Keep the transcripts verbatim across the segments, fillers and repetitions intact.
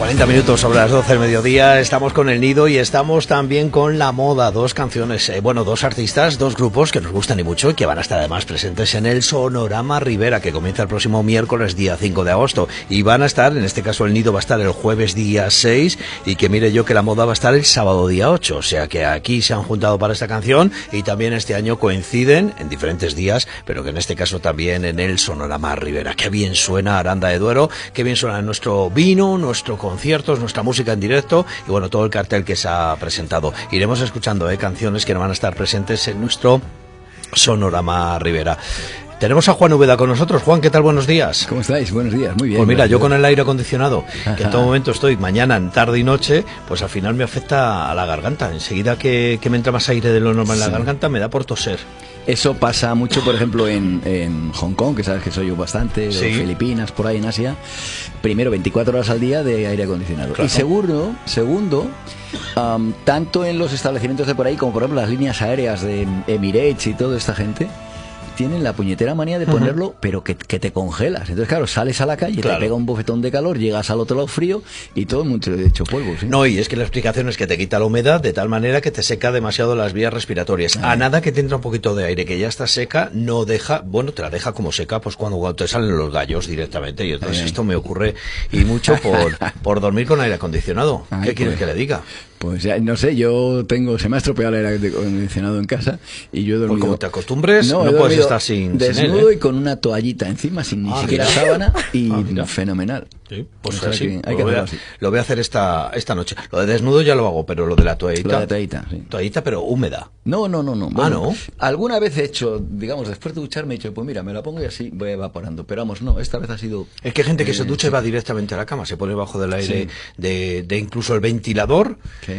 cuarenta minutos sobre las doce del mediodía, estamos con El Nido y estamos también con La Moda, dos canciones, eh, bueno, dos artistas, dos grupos que nos gustan y mucho y que van a estar además presentes en el Sonorama Ribera, que comienza el próximo miércoles día cinco de agosto, y van a estar, en este caso El Nido va a estar el jueves día seis, y que mire yo que La Moda va a estar el sábado día ocho, o sea que aquí se han juntado para esta canción y también este año coinciden en diferentes días, pero que en este caso también en el Sonorama Ribera. Qué bien suena Aranda de Duero, qué bien suena nuestro vino, nuestro conciertos, nuestra música en directo y bueno, todo el cartel que se ha presentado. Iremos escuchando eh, canciones que van a estar presentes en nuestro Sonorama Ribera. Tenemos a Juan Úbeda con nosotros. Juan, ¿qué tal? Buenos días. ¿Cómo estáis? Buenos días, muy bien. Pues mira, gracias. yo con el aire acondicionado, que en todo momento estoy mañana, en tarde y noche, pues al final me afecta a la garganta. Enseguida que, que me entra más aire de lo normal en sí. la garganta, me da por toser. Eso pasa mucho, por ejemplo, en, en Hong Kong, que sabes que soy yo bastante, sí. o Filipinas, por ahí en Asia. Primero, veinticuatro horas al día de aire acondicionado. Claro. Y segundo, segundo um, tanto en los establecimientos de por ahí, como por ejemplo las líneas aéreas de Emirates y toda esta gente, tienen la puñetera manía de ponerlo, uh-huh. pero que, que te congelas. Entonces, claro, sales a la calle, claro. te pega un bofetón de calor, llegas al otro lado frío y todo el mundo hecho polvo. ¿sí? No, y es que la explicación es que te quita la humedad de tal manera que te seca demasiado las vías respiratorias. Ay. A nada que te entra un poquito de aire, que ya está seca, no deja, bueno, te la deja como seca, pues cuando, cuando te salen los gallos directamente. Y entonces Ay. esto me ocurre y mucho por, por dormir con aire acondicionado. Ay, ¿Qué quieres pues. que le diga? Pues ya, no sé, yo tengo, se me ha estropeado el aire acondicionado en casa y yo he dormido... Pues como te acostumbres, no, no puedes estar sin, desnudo sin él, ¿eh? y con una toallita encima, sin ni ah, siquiera mira. sábana y ah, fenomenal. Sí, pues o sea así, que hay lo, que voy a, así. lo voy a hacer esta esta noche. Lo de desnudo ya lo hago, pero lo de la toallita... Lo de la toallita, sí. Toallita, pero húmeda. No, no, no, no. Bueno, ah, ¿no? Alguna vez he hecho, digamos, después de ducharme he dicho, pues mira, me la pongo y así voy evaporando. Pero vamos, no, esta vez ha sido... Es que hay gente que eh, se ducha sí. y va directamente a la cama, se pone bajo del aire sí. de, de incluso el ventilador sí.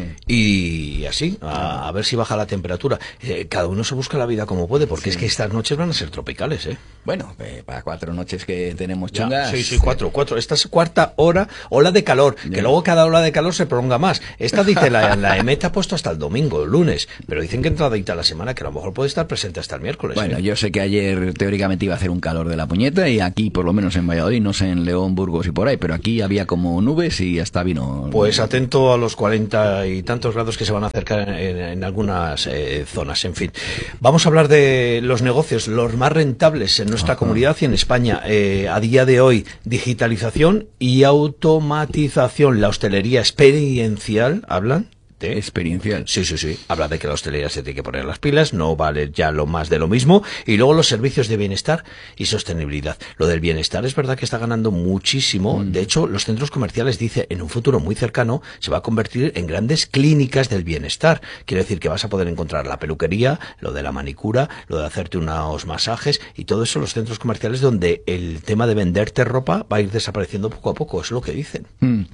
y así, a, a ver si baja la temperatura. Eh, cada uno se busca la vida como puede, porque sí. es que estas noches van a ser tropicales, ¿eh? Bueno, eh, para cuatro noches que tenemos ya, chungas... Sí, sí, cuatro, cuatro. Esta es cuarta hora, ola de calor, ya. que luego cada ola de calor se prolonga más. Esta dice, la, la E M E T ha puesto hasta el domingo, el lunes, pero dicen que entradita la semana, que a lo mejor puede estar presente hasta el miércoles. Bueno, ¿eh? yo sé que ayer teóricamente iba a hacer un calor de la puñeta y aquí, por lo menos en Valladolid, no sé en León, Burgos y por ahí, pero aquí había como nubes y hasta vino... Pues atento a los cuarenta y tantos grados que se van a acercar en, en algunas eh, zonas, en fin. Vamos a hablar de los negocios, los más rentables en nuestra Ajá. comunidad y en España. Eh, a día de hoy, digitalización y automatización. La hostelería experiencial, ¿hablan? ¿De? Experiencial. Sí, sí, sí. Habla de que la hostelería se tiene que poner las pilas, no vale ya lo más de lo mismo. Y luego los servicios de bienestar y sostenibilidad. Lo del bienestar es verdad que está ganando muchísimo. Mm. De hecho, los centros comerciales, dice, en un futuro muy cercano, se va a convertir en grandes clínicas del bienestar. Quiere decir que vas a poder encontrar la peluquería, lo de la manicura, lo de hacerte unos masajes y todo eso en los centros comerciales donde el tema de venderte ropa va a ir desapareciendo poco a poco. Es lo que dicen. Mm.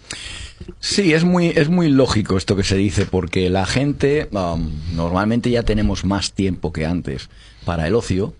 Sí, es muy, es muy lógico esto que se dice, porque la gente, um, normalmente ya tenemos más tiempo que antes para el ocio,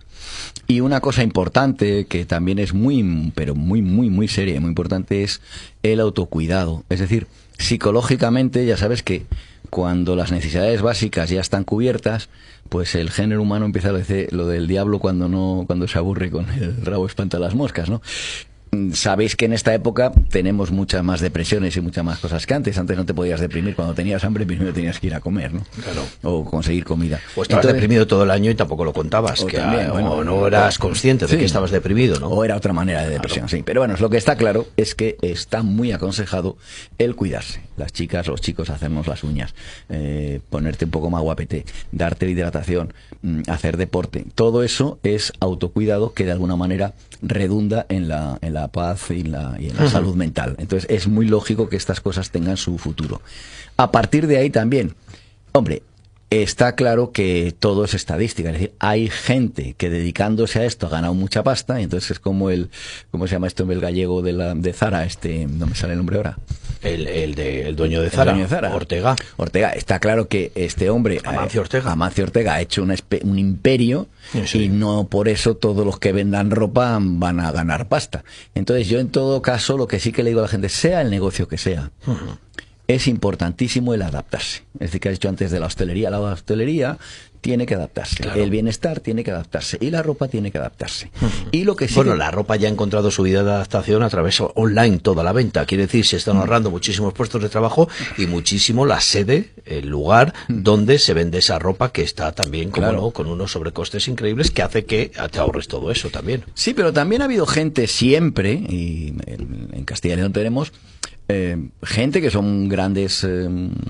y una cosa importante que también es muy, pero muy, muy, muy seria y muy importante es el autocuidado. Es decir, psicológicamente ya sabes que cuando las necesidades básicas ya están cubiertas, pues el género humano empieza a decir lo del diablo cuando no, cuando se aburre con el rabo espanta las moscas, ¿no? Sabéis que en esta época tenemos muchas más depresiones y muchas más cosas que antes. Antes no te podías deprimir cuando tenías hambre, primero tenías que ir a comer, ¿no? Claro. O conseguir comida. O estabas Entonces, deprimido todo el año y tampoco lo contabas. Que también, a, bueno, o no eras consciente de sí. que estabas deprimido, ¿no? O era otra manera de depresión, claro. sí. Pero bueno, lo que está claro es que está muy aconsejado el cuidarse. Las chicas, los chicos, hacernos las uñas, eh, ponerte un poco más guapete, darte hidratación, hacer deporte. Todo eso es autocuidado que de alguna manera redunda en la, en la paz y la y en la uh-huh. salud mental. Entonces es muy lógico que estas cosas tengan su futuro. A partir de ahí también, hombre, está claro que todo es estadística. Es decir, hay gente que dedicándose a esto ha ganado mucha pasta, y entonces es como el, ¿cómo se llama esto? El gallego de la de Zara, este, no me sale el nombre ahora. El, el, de, el dueño de Zara, el dueño de Zara, Ortega. Ortega, está claro que este hombre, Amancio Ortega, Amancio Ortega ha hecho una espe- un imperio sí, sí. y no por eso todos los que vendan ropa van a ganar pasta. Entonces yo en todo caso lo que sí que le digo a la gente, sea el negocio que sea, uh-huh. es importantísimo el adaptarse. Es decir, que has dicho antes de la hostelería. La hostelería tiene que adaptarse, claro. El bienestar tiene que adaptarse y la ropa tiene que adaptarse. Uh-huh. Y lo que sigue... Bueno, la ropa ya ha encontrado su vida de adaptación a través online, toda la venta. Quiere decir, se están ahorrando uh-huh. muchísimos puestos de trabajo y muchísimo la sede, el lugar uh-huh. donde se vende esa ropa, que está también, como claro. no, con unos sobrecostes increíbles que hace que te ahorres todo eso también. Sí, pero también ha habido gente siempre, y en, en Castilla y León tenemos eh, gente que son grandes, eh,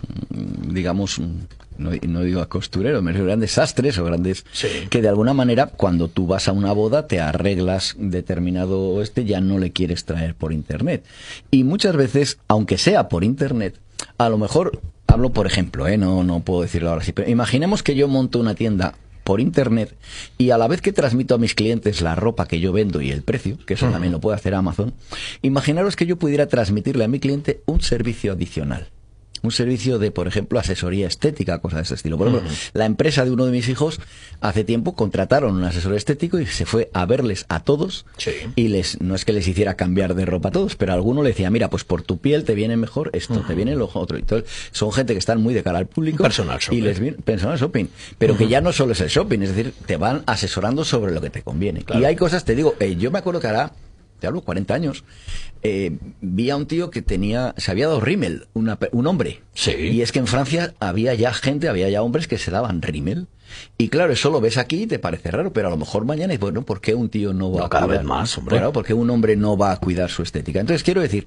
digamos... No, no digo a costureros, me refiero a grandes sastres o grandes... Sí. Que de alguna manera, cuando tú vas a una boda, te arreglas determinado este, ya no le quieres traer por internet. Y muchas veces, aunque sea por internet, a lo mejor, hablo por ejemplo, ¿eh? no, no puedo decirlo ahora sí, pero imaginemos que yo monto una tienda por internet y a la vez que transmito a mis clientes la ropa que yo vendo y el precio, que eso uh-huh. también lo puede hacer Amazon, imaginaros que yo pudiera transmitirle a mi cliente un servicio adicional. Un servicio de, por ejemplo, asesoría estética, cosas de ese estilo. Por ejemplo, uh-huh. la empresa de uno de mis hijos hace tiempo contrataron un asesor estético y se fue a verles a todos. Sí. Y les, no es que les hiciera cambiar de ropa a todos, pero a alguno le decía, mira, pues por tu piel te viene mejor esto, uh-huh. te viene lo otro. Entonces, son gente que están muy de cara al público. Personal shopping. Y les viene personal shopping. Pero uh-huh. que ya no solo es el shopping, es decir, te van asesorando sobre lo que te conviene. Claro. Y hay cosas, te digo, eh, yo me acuerdo que hará, te hablo, cuarenta años, eh, vi a un tío que tenía, se había dado rímel, una, un hombre. Sí. Y es que en Francia había ya gente, había ya hombres que se daban rímel. Y claro, eso lo ves aquí y te parece raro, pero a lo mejor mañana es bueno, ¿por qué un tío no va no, a cada cuidar? vez más, hombre. Bueno, ¿por qué un hombre no va a cuidar su estética? Entonces quiero decir,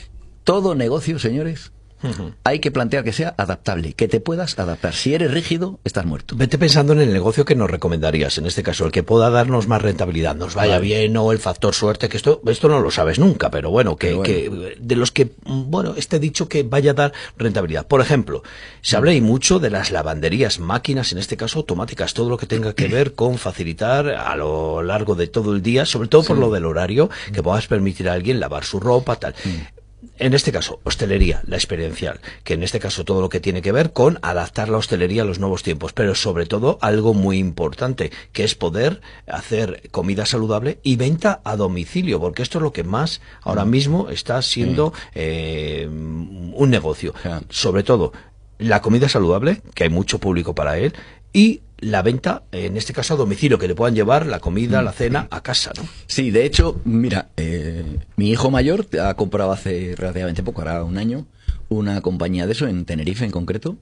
todo negocio, señores, uh-huh. hay que plantear que sea adaptable, que te puedas adaptar. Si eres rígido, estás muerto. Vete pensando en el negocio que nos recomendarías, en este caso, el que pueda darnos más rentabilidad, nos vaya vale. bien, o el factor suerte, que esto esto no lo sabes nunca, pero bueno, que, pero bueno. que de los que, bueno, este dicho que vaya a dar rentabilidad. Por ejemplo, se habla y mucho de las lavanderías, máquinas, en este caso automáticas, todo lo que tenga que ver con facilitar a lo largo de todo el día, sobre todo por sí. lo del horario, que puedas permitir a alguien lavar su ropa, tal. Sí. En este caso, hostelería, la experiencial, que en este caso todo lo que tiene que ver con adaptar la hostelería a los nuevos tiempos, pero sobre todo algo muy importante, que es poder hacer comida saludable y venta a domicilio, porque esto es lo que más ahora mismo está siendo eh, un negocio. Sobre todo, la comida saludable, que hay mucho público para él, y la venta, en este caso a domicilio, que le puedan llevar la comida, la cena a casa, ¿no? Sí, de hecho, mira, eh, mi hijo mayor ha comprado hace relativamente poco, hará un año, una compañía de eso, en Tenerife en concreto,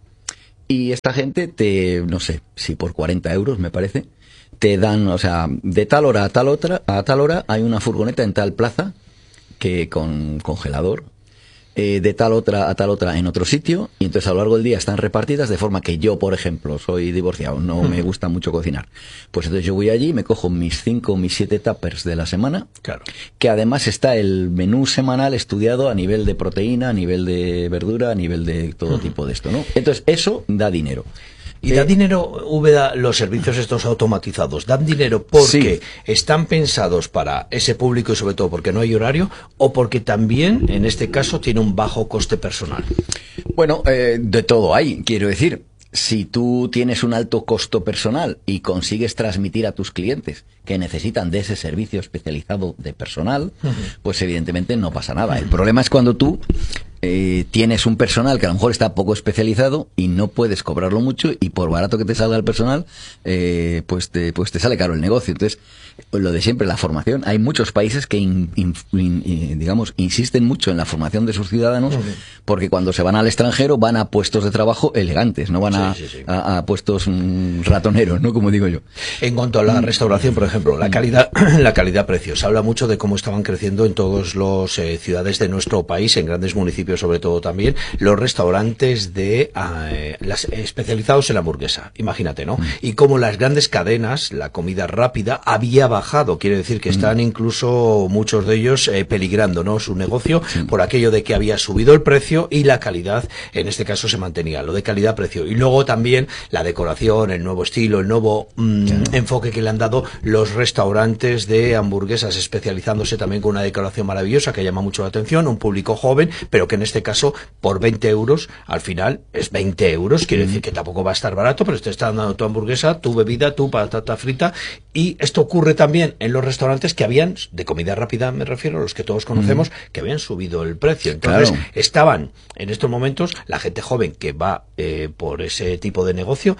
y esta gente te, no sé, si por cuarenta euros me parece, te dan, o sea, de tal hora a tal otra, a tal hora hay una furgoneta en tal plaza, que con congelador, Eh, de tal otra a tal otra en otro sitio, y entonces a lo largo del día están repartidas de forma que yo, por ejemplo, soy divorciado, no me gusta mucho cocinar, pues entonces yo voy allí, me cojo mis cinco, mis siete tuppers de la semana, claro. que además está el menú semanal estudiado a nivel de proteína, a nivel de verdura, a nivel de todo uh-huh. tipo de esto, ¿no? Entonces eso da dinero. ¿Y da dinero, Úbeda, los servicios estos automatizados? ¿Dan dinero porque sí. están pensados para ese público y sobre todo porque no hay horario, o porque también, en este caso, tiene un bajo coste personal? Bueno, eh, de todo hay, quiero decir. Si tú tienes un alto costo personal y consigues transmitir a tus clientes que necesitan de ese servicio especializado de personal, uh-huh. pues evidentemente no pasa nada. El problema es cuando tú eh, tienes un personal que a lo mejor está poco especializado y no puedes cobrarlo mucho, y por barato que te salga el personal, eh, pues, te, pues te sale caro el negocio. Entonces, lo de siempre, la formación. Hay muchos países que, in, in, in, digamos, insisten mucho en la formación de sus ciudadanos, uh-huh. porque cuando se van al extranjero van a puestos de trabajo elegantes, no van a, sí, sí, sí. a, a puestos mm, ratoneros, ¿no? Como digo yo. En cuanto a la restauración, por ejemplo, la calidad, la calidad-precio. Se habla mucho de cómo estaban creciendo en todas las eh, ciudades de nuestro país, en grandes municipios sobre todo también, los restaurantes de eh, las, especializados en la hamburguesa. Imagínate, ¿no? Y como las grandes cadenas, la comida rápida, había bajado. Quiere decir que están incluso muchos de ellos eh, peligrando, ¿no? Su negocio sí. por aquello de que había subido el precio y la calidad, en este caso, se mantenía. Lo de calidad-precio. Y luego también la decoración, el nuevo estilo, el nuevo mmm, claro. enfoque que le han dado los restaurantes de hamburguesas, especializándose también con una decoración maravillosa que llama mucho la atención, un público joven, pero que en este caso, por veinte euros, al final es veinte euros. Quiere mm. decir que tampoco va a estar barato, pero te está dando tu hamburguesa, tu bebida, tu patata frita. Y esto ocurre también en los restaurantes que habían, de comida rápida me refiero, los que todos conocemos, mm. que habían subido el precio. Entonces, claro. estaban en estos momentos la gente joven que va eh, por ese tipo de negocio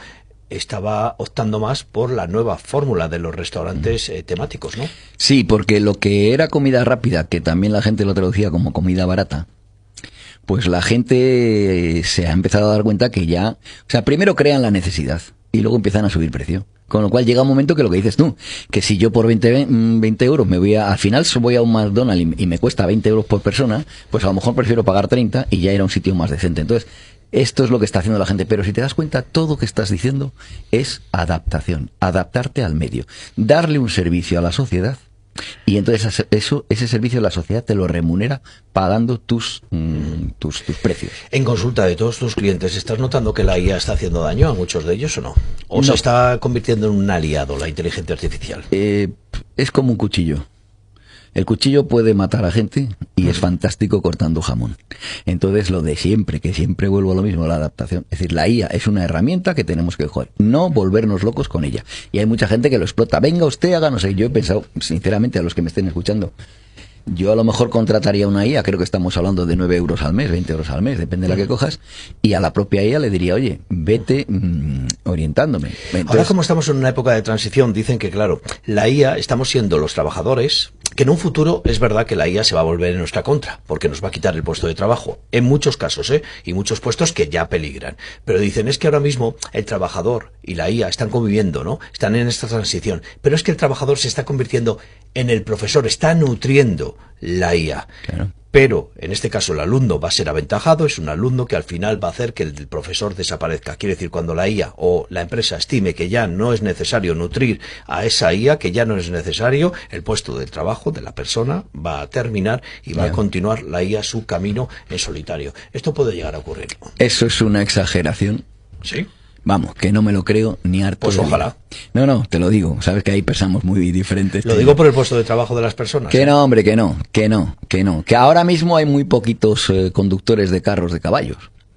estaba optando más por la nueva fórmula de los restaurantes eh, temáticos, ¿no? Sí, porque lo que era comida rápida, que también la gente lo traducía como comida barata, pues la gente se ha empezado a dar cuenta que ya, o sea, primero crean la necesidad y luego empiezan a subir precio. Con lo cual llega un momento que lo que dices tú, que si yo por veinte, veinte euros me voy a, al final voy a un McDonald's y, y me cuesta veinte euros por persona, pues a lo mejor prefiero pagar treinta y ya ir a un sitio más decente. Entonces, esto es lo que está haciendo la gente, pero si te das cuenta, todo lo que estás diciendo es adaptación, adaptarte al medio, darle un servicio a la sociedad. Y entonces eso, ese servicio de la sociedad te lo remunera pagando tus, mm, tus, tus precios. En consulta de todos tus clientes, ¿estás notando que la I A está haciendo daño a muchos de ellos o no? ¿O no. se está convirtiendo en un aliado la inteligencia artificial? Eh, es como un cuchillo. El cuchillo puede matar a gente y es fantástico cortando jamón. Entonces, lo de siempre, que siempre vuelvo a lo mismo, la adaptación. Es decir, la I A es una herramienta que tenemos que joder, no volvernos locos con ella. Y hay mucha gente que lo explota. Venga usted, haga, no sé. Yo he pensado, sinceramente, a los que me estén escuchando, yo a lo mejor contrataría una I A, creo que estamos hablando de nueve euros al mes, veinte euros al mes, depende de la que cojas, y a la propia I A le diría, oye, vete mmm, orientándome. Entonces, ahora, como estamos en una época de transición, dicen que, claro, la I A, estamos siendo los trabajadores, que en un futuro es verdad que la I A se va a volver en nuestra contra, porque nos va a quitar el puesto de trabajo, en muchos casos, ¿eh? Y muchos puestos que ya peligran. Pero dicen, es que ahora mismo el trabajador y la I A están conviviendo, ¿no? Están en esta transición. Pero es que el trabajador se está convirtiendo en el profesor, está nutriendo la I A. Claro. Pero, en este caso, el alumno va a ser aventajado, es un alumno que al final va a hacer que el profesor desaparezca. Quiere decir, cuando la I A o la empresa estime que ya no es necesario nutrir a esa I A, que ya no es necesario, el puesto de trabajo de la persona va a terminar y va yeah. a continuar la I A su camino en solitario. Esto puede llegar a ocurrir. Eso es una exageración. ¿Sí? Vamos, que no me lo creo ni harto. Pues ojalá. No, no, te lo digo. Sabes que ahí pensamos muy diferentes. Lo digo por el puesto de trabajo de las personas. Que ¿eh? no, hombre, que no, que no, que no. Que ahora mismo hay muy poquitos eh, conductores de carros de caballos.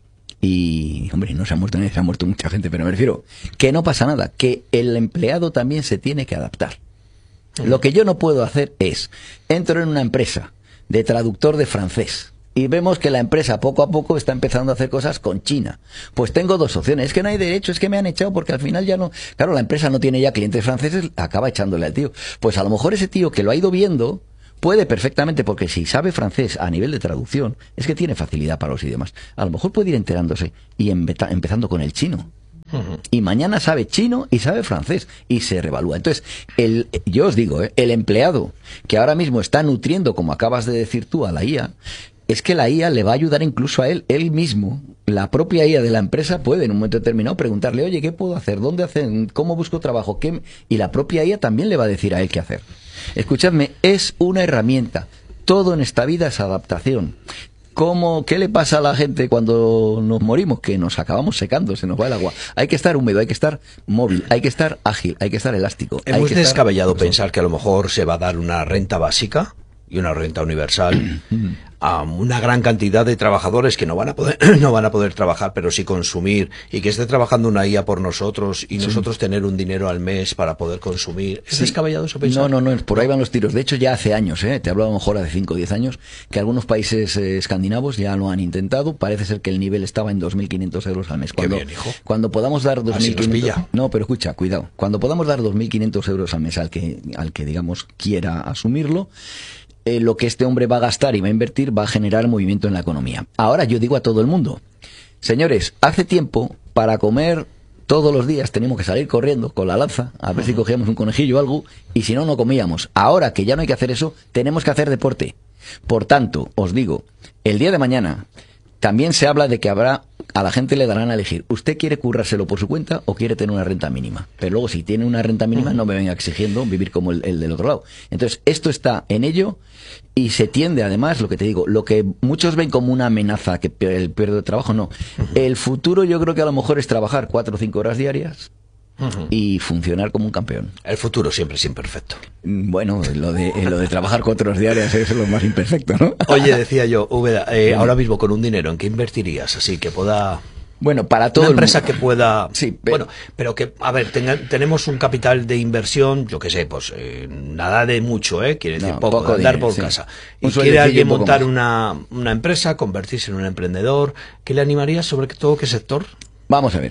Y, hombre, no se ha muerto nadie, se ha muerto mucha gente, pero me refiero que no pasa nada, que el empleado también se tiene que adaptar. Uh-huh. Lo que yo no puedo hacer es, entro en una empresa de traductor de francés, y vemos que la empresa poco a poco está empezando a hacer cosas con China. Pues tengo dos opciones. Es que no hay derecho, es que me han echado porque al final ya no... Claro, la empresa no tiene ya clientes franceses, acaba echándole al tío. Pues a lo mejor ese tío que lo ha ido viendo puede perfectamente, porque si sabe francés a nivel de traducción, es que tiene facilidad para los idiomas. A lo mejor puede ir enterándose y embeta, empezando con el chino. Uh-huh. Y mañana sabe chino y sabe francés y se revalúa. Entonces, el, yo os digo, ¿eh? el empleado que ahora mismo está nutriendo, como acabas de decir tú, a la I A, es que la I A le va a ayudar incluso a él, él mismo. La propia I A de la empresa puede en un momento determinado preguntarle, oye, ¿qué puedo hacer? ¿Dónde hacer? ¿Cómo busco trabajo? ¿Qué? Y la propia I A también le va a decir a él qué hacer. Escuchadme, es una herramienta. Todo en esta vida es adaptación. ¿Cómo, ¿Qué le pasa a la gente cuando nos morimos? Que nos acabamos secando, se nos va el agua. Hay que estar húmedo, hay que estar móvil, hay que estar ágil, hay que estar elástico. Es muy descabellado pensar que a lo mejor se va a dar una renta básica y una renta universal a una gran cantidad de trabajadores que no van a poder no van a poder trabajar, pero sí consumir, y que esté trabajando una I A por nosotros y sí. nosotros tener un dinero al mes para poder consumir. ¿Es sí. descabellado eso pensar? No, no, no, por ahí van los tiros. De hecho, ya hace años, ¿eh? te hablo a lo mejor hace cinco o diez años, que algunos países eh, escandinavos ya lo han intentado. Parece ser que el nivel estaba en dos mil quinientos euros al mes. Cuando, Qué bien, hijo. Cuando podamos dar dos mil quinientos... No, pero escucha, cuidado. Cuando podamos dar dos mil quinientos euros al mes al que, al que digamos, quiera asumirlo, Eh, lo que este hombre va a gastar y va a invertir va a generar movimiento en la economía. Ahora yo digo a todo el mundo, señores, hace tiempo para comer todos los días teníamos que salir corriendo con la lanza a ver uh-huh. si cogíamos un conejillo o algo, y si no, no comíamos. Ahora que ya no hay que hacer eso, tenemos que hacer deporte. Por tanto, os digo, el día de mañana también se habla de que habrá, a la gente le darán a elegir, ¿usted quiere currárselo por su cuenta o quiere tener una renta mínima? Pero luego, si tiene una renta mínima, uh-huh. no me venga exigiendo vivir como el, el del otro lado. Entonces, esto está en ello y se tiende, además, lo que te digo, lo que muchos ven como una amenaza, que el pérdida de trabajo, no. Uh-huh. El futuro yo creo que a lo mejor es trabajar cuatro o cinco horas diarias, uh-huh. y funcionar como un campeón. El futuro siempre es imperfecto. Bueno, lo de, lo de trabajar cuatro horas diarias es lo más imperfecto, ¿no? Oye, decía yo, Úbeda, eh, ahora mismo con un dinero, ¿en qué invertirías? Así que pueda... Bueno, para todo una empresa el... que pueda... Sí, pero... Bueno, pero que, a ver, tenga, tenemos un capital de inversión, yo qué sé, pues eh, nada de mucho, ¿eh? Quiere decir no, poco, poco andar dinero, por sí. casa. Y quiere alguien montar una, una empresa, convertirse en un emprendedor. ¿Qué le animaría? ¿Sobre todo qué sector? Vamos a ver.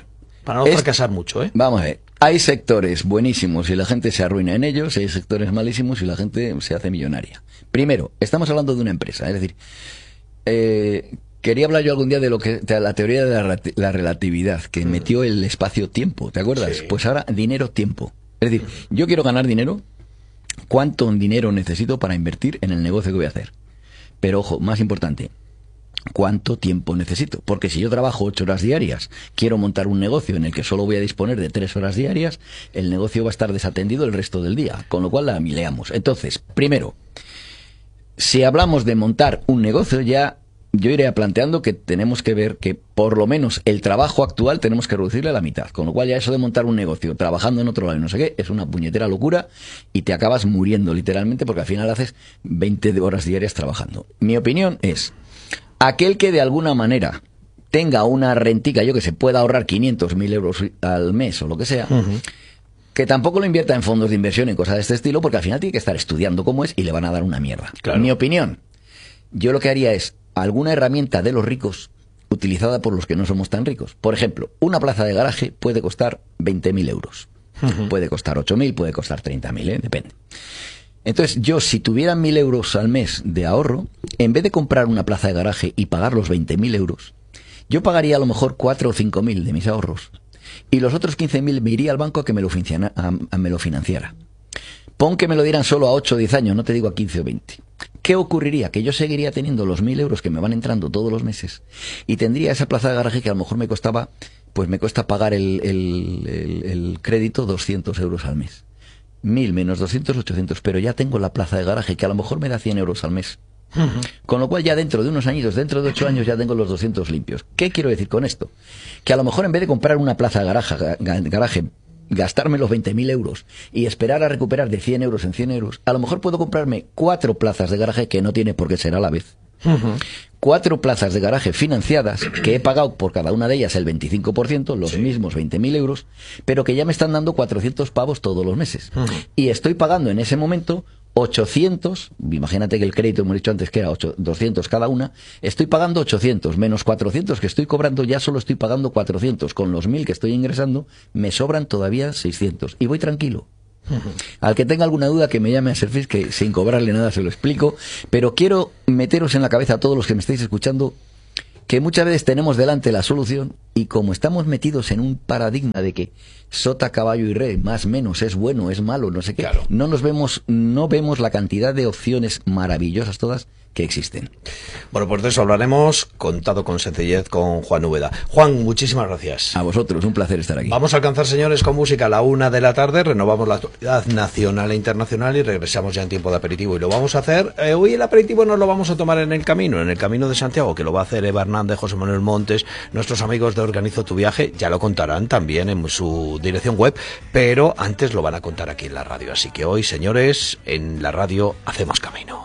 Para no es, fracasar mucho, ¿eh? Vamos a ver. Hay sectores buenísimos y la gente se arruina en ellos, y hay sectores malísimos y la gente se hace millonaria. Primero, estamos hablando de una empresa, es decir, eh, quería hablar yo algún día de lo que de la teoría de la, la relatividad, que mm. metió el espacio-tiempo, ¿te acuerdas? Sí. Pues ahora, dinero-tiempo. Es decir, yo quiero ganar dinero, ¿cuánto dinero necesito para invertir en el negocio que voy a hacer? Pero ojo, más importante, ¿cuánto tiempo necesito? Porque si yo trabajo ocho horas diarias, quiero montar un negocio en el que solo voy a disponer de tres horas diarias, el negocio va a estar desatendido el resto del día, con lo cual la mileamos. Entonces, primero, si hablamos de montar un negocio, ya yo iré planteando que tenemos que ver que por lo menos el trabajo actual tenemos que reducirle a la mitad, con lo cual ya eso de montar un negocio trabajando en otro lado y no sé qué, es una puñetera locura y te acabas muriendo literalmente porque al final haces veinte horas diarias trabajando. Mi opinión es, aquel que de alguna manera tenga una rentica, yo que se pueda ahorrar quinientos mil euros al mes o lo que sea, uh-huh. que tampoco lo invierta en fondos de inversión y cosas de este estilo, porque al final tiene que estar estudiando cómo es y le van a dar una mierda. Claro. Mi opinión, yo lo que haría es alguna herramienta de los ricos utilizada por los que no somos tan ricos. Por ejemplo, una plaza de garaje puede costar veinte mil euros. Uh-huh. Puede costar ocho mil, puede costar treinta mil, ¿eh? Depende. Entonces, yo, si tuviera mil euros al mes de ahorro, en vez de comprar una plaza de garaje y pagar los veinte mil euros, yo pagaría a lo mejor cuatro o cinco mil de mis ahorros. Y los otros quince mil me iría al banco a que me lo, financiara, a, a me lo financiara. Pon que me lo dieran solo a ocho o diez años, no te digo a quince o veinte. ¿Qué ocurriría? Que yo seguiría teniendo los mil euros que me van entrando todos los meses y tendría esa plaza de garaje que a lo mejor me costaba, pues me cuesta pagar el, el, el, el crédito doscientos euros al mes. Mil menos doscientos, ochocientos, pero ya tengo la plaza de garaje que a lo mejor me da cien euros al mes. Uh-huh. Con lo cual ya dentro de unos años, dentro de ocho años ya tengo los doscientos limpios. ¿Qué quiero decir con esto? Que a lo mejor en vez de comprar una plaza de garaje, garaje gastarme los veinte mil euros y esperar a recuperar de cien euros en cien euros, a lo mejor puedo comprarme cuatro plazas de garaje que no tiene por qué ser a la vez. Uh-huh. Cuatro plazas de garaje financiadas que he pagado por cada una de ellas el veinticinco por ciento, los sí. mismos veinte mil euros, pero que ya me están dando cuatrocientos pavos todos los meses. Uh-huh. Y estoy pagando en ese momento ochocientos, imagínate que el crédito hemos dicho antes que era ocho, doscientos cada una, estoy pagando ochocientos, menos cuatrocientos que estoy cobrando, ya solo estoy pagando cuatrocientos, con los mil que estoy ingresando, me sobran todavía seiscientos, y voy tranquilo. Uh-huh. Al que tenga alguna duda que me llame a Service, que sin cobrarle nada se lo explico, pero quiero meteros en la cabeza a todos los que me estáis escuchando que muchas veces tenemos delante la solución y como estamos metidos en un paradigma de que sota, caballo y rey, más menos, es bueno, es malo, no sé qué, claro. no nos vemos, no vemos la cantidad de opciones maravillosas todas que existen. Bueno, pues de eso hablaremos, contado con sencillez, con Juan Úbeda. Juan, muchísimas gracias. A vosotros, un placer estar aquí. Vamos a alcanzar, señores, con música a la una de la tarde, renovamos la actualidad nacional e internacional y regresamos ya en tiempo de aperitivo. Y lo vamos a hacer, eh, hoy el aperitivo nos lo vamos a tomar en el camino, en el Camino de Santiago, que lo va a hacer Eva Hernández, José Manuel Montes, nuestros amigos de Organizo tu Viaje, ya lo contarán también en su dirección web, pero antes lo van a contar aquí en la radio. Así que hoy, señores, en la radio hacemos camino.